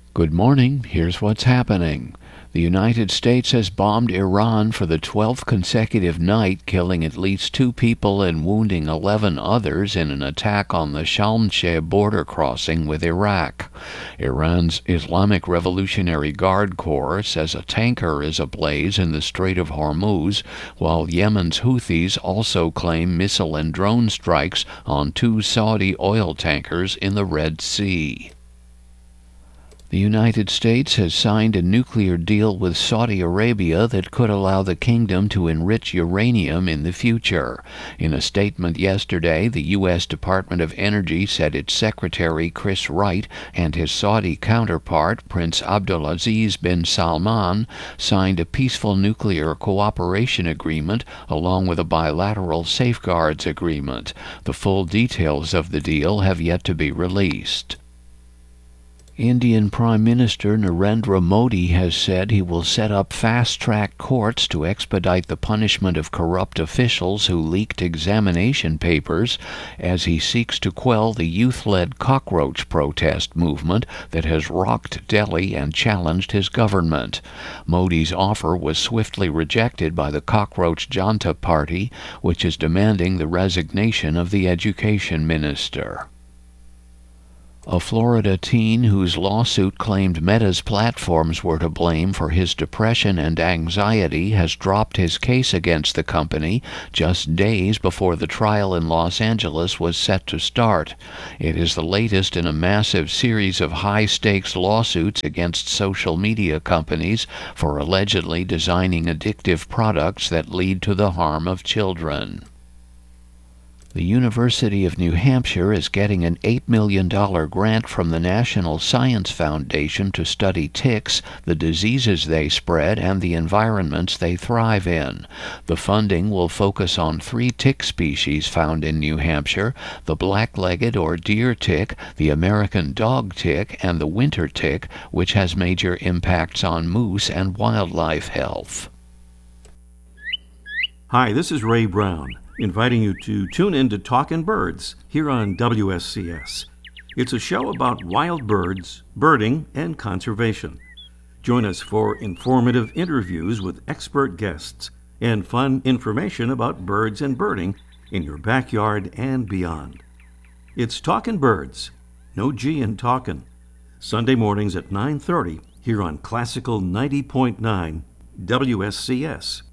Good morning. Here's what's happening. The United States has bombed Iran for the 12th consecutive night, killing at least 2 people and wounding 11 others in an attack on the Shalmsheh border crossing with Iraq. Iran's Islamic Revolutionary Guard Corps says a tanker is ablaze in the Strait of Hormuz, while Yemen's Houthis also claim missile and drone strikes on 2 Saudi oil tankers in the Red Sea. The United States has signed a nuclear deal with Saudi Arabia that could allow the kingdom to enrich uranium in the future. In a statement yesterday, the U.S. Department of Energy said its Secretary Chris Wright and his Saudi counterpart, Prince Abdulaziz bin Salman, signed a peaceful nuclear cooperation agreement along with a bilateral safeguards agreement. The full details of the deal have yet to be released. Indian Prime Minister Narendra Modi has said he will set up fast-track courts to expedite the punishment of corrupt officials who leaked examination papers as he seeks to quell the youth-led cockroach protest movement that has rocked Delhi and challenged his government. Modi's offer was swiftly rejected by the Cockroach Janta Party, which is demanding the resignation of the education minister. A Florida teen whose lawsuit claimed Meta's platforms were to blame for his depression and anxiety has dropped his case against the company just days before the trial in Los Angeles was set to start. It is the latest in a massive series of high-stakes lawsuits against social media companies for allegedly designing addictive products that lead to the harm of children. The University of New Hampshire is getting an $8 million grant from the National Science Foundation to study ticks, the diseases they spread, and the environments they thrive in. The funding will focus on 3 tick species found in New Hampshire: the black-legged or deer tick, the American dog tick, and the winter tick, which has major impacts on moose and wildlife health. Hi, this is Ray Brown, inviting you to tune in to Talkin' Birds here on WSCS. It's a show about wild birds, birding, and conservation. Join us for informative interviews with expert guests and fun information about birds and birding in your backyard and beyond. It's Talkin' Birds, no G in talkin', Sunday mornings at 9:30 here on Classical 90.9 WSCS.